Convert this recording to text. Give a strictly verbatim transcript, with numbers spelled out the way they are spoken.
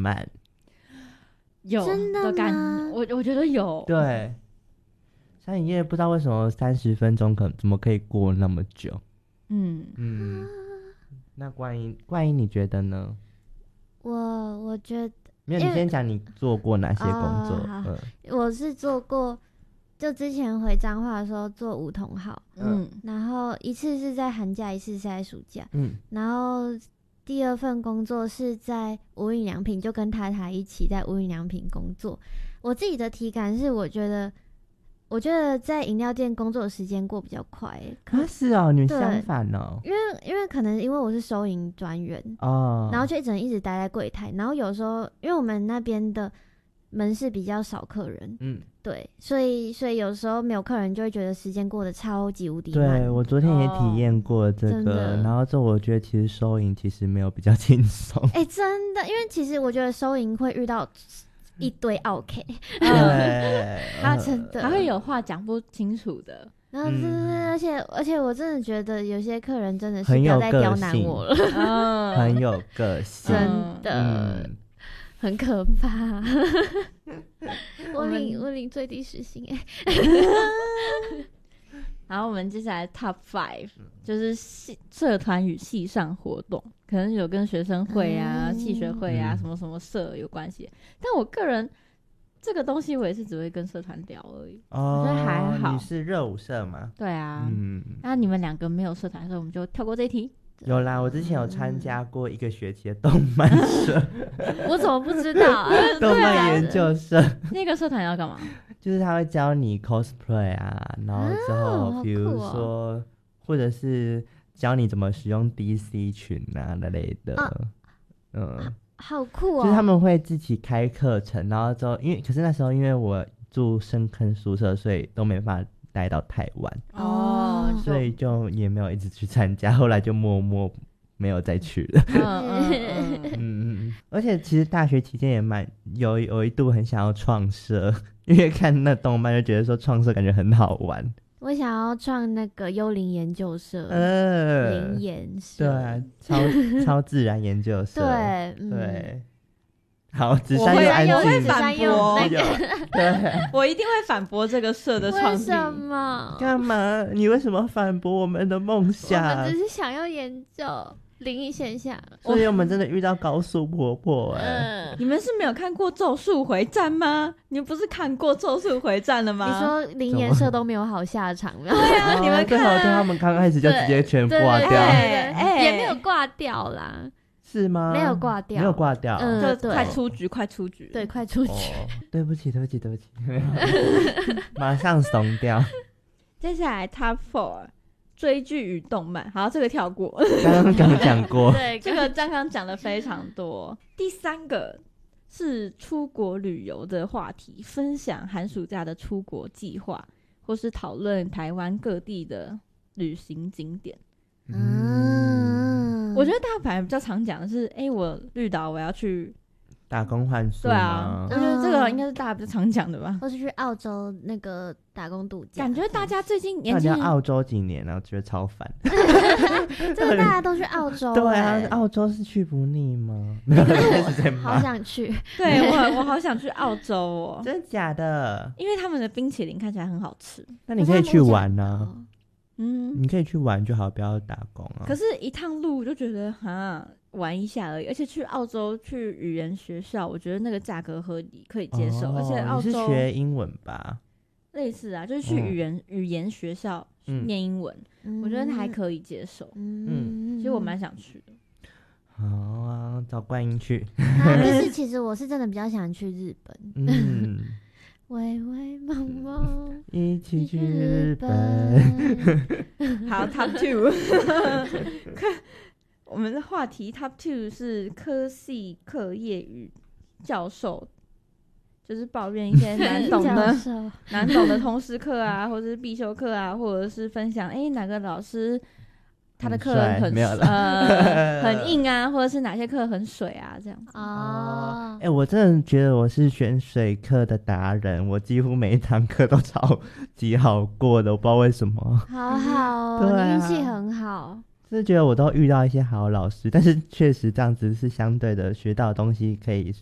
慢。 有真的感吗？ 我我觉得有。 对，山影夜不知道为什么三十分钟可怎么可以过那么久。 嗯嗯，那冠英冠英你觉得呢？ 我我觉得没有，你先讲你做过哪些工作。 哦嗯， 我是做过，就之前回彰化的时候做梧桐号， 嗯然后一次是在寒假，一次是在暑假， 嗯， 然后第二份工作是在无印良品，就跟太太一起在无印良品工作。我自己的体感是，我觉得，我觉得在饮料店工作的时间过比较快、欸，可啊是哦，你们对相反哦。 因为因为可能因为我是收银专员， 哦， 然后就一整一直待在柜台，然后有时候因为我们那边的门市比较少客人， 嗯， 对，所以所以有时候没有客人就会觉得时间过得超级无敌慢。 对我昨天也体验过这个， 真的然后这我觉得其实收银其实没有比较轻松。 哎、真的，因为其实我觉得收银会遇到一堆 OK， 对， 他真的还会有话讲不清楚的。 然后真的， 嗯而且而且我真的觉得有些客人真的是很有不要再刁个性难我了， 嗯， 很有个性。 真的、 嗯， 很可怕。我我们领我领最低时薪哎、 然后我们接下来 Top Five 就是系社团与系上活动，可能有跟学生会啊、 嗯系学会啊、 嗯什么什么社有关系。但我个人这个东西，我也是只会跟社团聊而已。 哦， 我觉得还好你是热舞社吗？ 对啊， 嗯， 那你们两个没有社团，所以我们就跳过这一题。 有啦，我之前有参加过一个学期的动漫社， 我怎么不知道啊？ 动漫研究社， 那个社团要干嘛？ 就是他会教你 cosplay 啊，然后之后好比如酷哦说，或者是教你怎么使用 D C 群啊那类的， 啊嗯， 好酷哦！ 就是他们会自己开课程，然后之后因为可是那时候因为我住深坑宿舍，所以都没办法待到太晚， 哦就所以就也没有一直去参加，后来就默默没有再去了。 嗯嗯嗯， 嗯嗯，而且其实大学期间也蛮有有一度很想要创社，因为看那动漫就觉得说创社感觉很好玩。 我想要创那个幽灵研究社， 呃， 灵研社， 对啊，超超自然研究社， 对，嗯， 对。好，紫我会珊又安我会静， 反驳， 那个对， 我一定会反驳这个社的创立。 为什么？ 干嘛？你为什么反驳我们的梦我们想只？是想要研究灵异现象。 所以我们真的遇到高速婆婆哎、 嗯， 你们是没有看过《咒术回战》吗？你们不是看过《咒术回战》了吗？ 你说灵研社都没有好下场吗？ 对啊，你们哦最好看啊对他们刚开始就直接全对挂掉， 对对哎哎也没有挂掉啦， 是吗？ 没有挂掉没有挂掉。 嗯就对快出局，快出局。 对，，快出去。 哦，对不起，对不起，对不起，马上怂掉。 接下来 Top Four 追剧与动漫，好，这个跳过。 刚刚刚讲过， 对， 这个刚刚讲的非常多。第三个是出国旅游的话题，分享寒暑假的出国计划，或是讨论台湾各地的旅行景点。 嗯， 我觉得大家反而比较常讲的是，哎、我绿岛我要去， 打工换宿对啊，我吗？ 觉得这个应该是大家比较常讲的吧。 或是去澳洲那个打工度假， 感觉大家最近到底年轻人要澳洲几年啊？我觉得超烦。 这个大家都去澳洲、 对啊欸， 澳洲是去不腻吗？没有，开始在好骂。 想去。 对我我好想去澳洲哦， 真的假的？ 因为他们的冰淇淋看起来很好吃。 那你可以去玩呢、 哦嗯， 你可以去玩就好，不要打工啊。 可是，一趟路我就觉得哈玩一下而已，而且去澳洲去语言学校，我觉得那个价格合理，可以接受。 哦而且澳你是洲学英文吧？ 类似啊，就是去嗯语言、语言学校嗯念英文， 嗯我觉得还可以接受。 嗯， 其实我蛮想去的。 好啊，找观音去。 啊，但是其实我是真的比较想去日本。 嗯， 微微梦梦， 一起去日本。 本。 好，Top Two，我们的话题 Top Two 是科系课业与教授，就是抱怨一些难懂教的授难懂的通识课啊，或者是必修课啊，或者是分享哎、诶哪个老师他的课很很帅没有啦呃很硬啊，或者是哪些课很水啊，这样子。 哦哎、，我真的觉得我是选水课的达人，我几乎每一堂课都超级好过的，我不知道为什么。 好好哦， 对啊你运气很好。 就是觉得我都遇到一些好老师，但是确实这样子是相对的学到的东西可以